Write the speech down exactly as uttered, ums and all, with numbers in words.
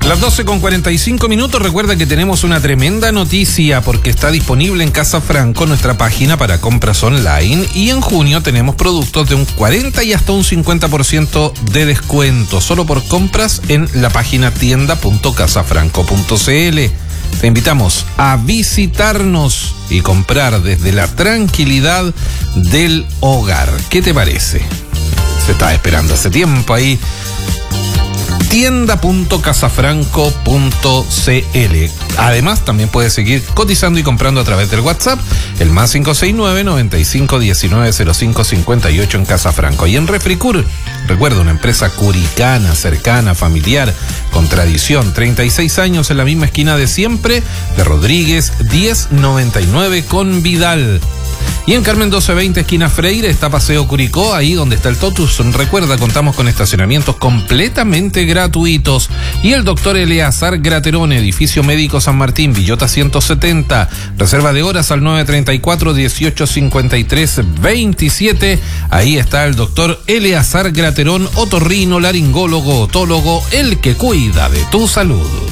Las doce con cuarenta y cinco minutos, recuerda que tenemos una tremenda noticia porque está disponible en Casa Franco nuestra página para compras online y en junio tenemos productos de un cuarenta y hasta un cincuenta por ciento de descuento solo por compras en la página tienda punto casafranco punto cl. Te invitamos a visitarnos y comprar desde la tranquilidad del hogar. ¿Qué te parece? Se está esperando hace tiempo ahí. tienda punto casafranco punto cl. Además, también puedes seguir cotizando y comprando a través del WhatsApp, el más cinco seis nueve, noventa y cinco, diecinueve, cero cinco, cincuenta y ocho en Casa Franco. Y en Refricur, recuerda, una empresa curicana, cercana, familiar, con tradición, treinta y seis años en la misma esquina de siempre, de Rodríguez diez noventa y nueve con Vidal. Y en Carmen doce veinte, esquina Freire, está Paseo Curicó, ahí donde está el Totus. Recuerda, contamos con estacionamientos completamente gratuitos. Y el doctor Eleazar Graterón, edificio médico San Martín, Villota ciento setenta. Reserva de horas al nueve treinta y cuatro, dieciocho cincuenta y tres, veintisiete. Ahí está el doctor Eleazar Graterón, otorrino, laringólogo, otólogo, el que cuida de tu salud.